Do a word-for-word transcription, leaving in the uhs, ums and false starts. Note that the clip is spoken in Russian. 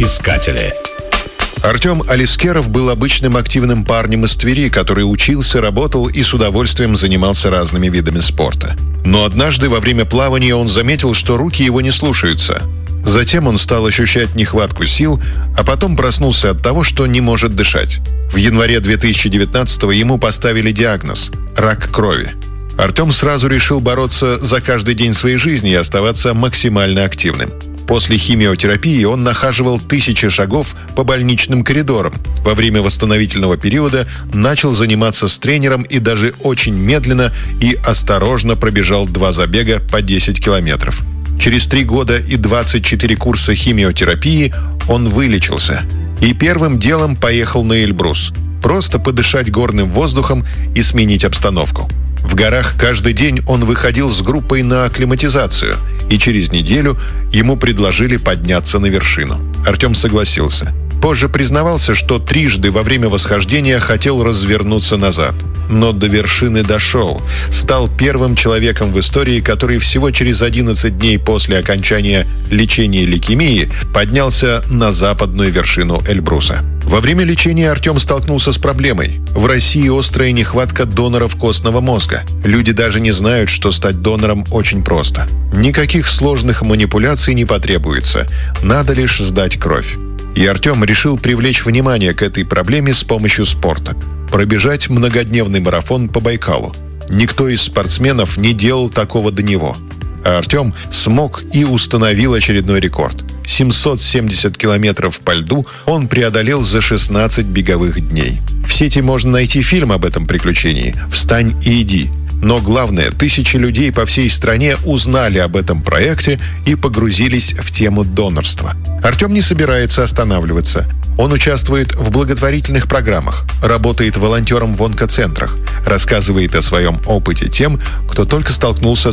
Искатели. Артем Алискеров был обычным активным парнем из Твери, который учился, работал и с удовольствием занимался разными видами спорта. Но однажды во время плавания он заметил, что руки его не слушаются. Затем он стал ощущать нехватку сил, а потом проснулся от того, что не может дышать. В январе две тысячи девятнадцатого ему поставили диагноз – рак крови. Артем сразу решил бороться за каждый день своей жизни и оставаться максимально активным. После химиотерапии он нахаживал тысячи шагов по больничным коридорам. Во время восстановительного периода начал заниматься с тренером и даже очень медленно и осторожно пробежал два забега по десять километров. Через три года и двадцать четыре курса химиотерапии он вылечился. И первым делом поехал на Эльбрус. Просто подышать горным воздухом и сменить обстановку. В горах каждый день он выходил с группой на акклиматизацию, и через неделю ему предложили подняться на вершину. Артем согласился. Позже признавался, что трижды во время восхождения хотел развернуться назад. Но до вершины дошел. Стал первым человеком в истории, который всего через одиннадцать дней после окончания лечения лейкемии поднялся на западную вершину Эльбруса. Во время лечения Артем столкнулся с проблемой. В России острая нехватка доноров костного мозга. Люди даже не знают, что стать донором очень просто. Никаких сложных манипуляций не потребуется. Надо лишь сдать кровь. И Артем решил привлечь внимание к этой проблеме с помощью спорта. Пробежать многодневный марафон по Байкалу. Никто из спортсменов не делал такого до него. А Артем смог и установил очередной рекорд. семьсот семьдесят километров по льду он преодолел за шестнадцать беговых дней. В сети можно найти фильм об этом приключении «Встань и иди». Но главное, тысячи людей по всей стране узнали об этом проекте и погрузились в тему донорства. Артем не собирается останавливаться. Он участвует в благотворительных программах, работает волонтером в онкоцентрах, рассказывает о своем опыте тем, кто только столкнулся